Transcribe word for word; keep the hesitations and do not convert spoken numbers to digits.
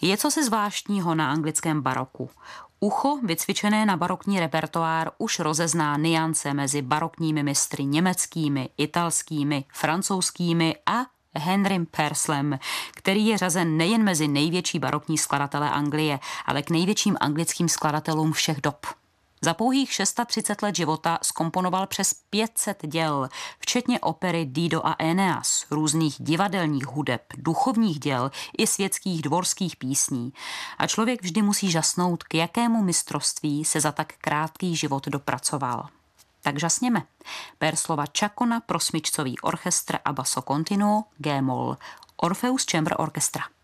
Je cosi zvláštního na anglickém baroku. Ucho, vycvičené na barokní repertoár, už rozezná niance mezi barokními mistry německými, italskými, francouzskými a Henrym Purcellem, který je řazen nejen mezi největší barokní skladatele Anglie, ale k největším anglickým skladatelům všech dob. Za pouhých třicet šest let života zkomponoval přes pět set děl, včetně opery Dido a Eneas, různých divadelních hudeb, duchovních děl i světských dvorských písní. A člověk vždy musí žasnout, k jakému mistrovství se za tak krátký život dopracoval. Tak žasněme. Purcellova Čakona pro smyčcový orchestr a basso continuo G-moll, Orpheus Chamber Orchestra.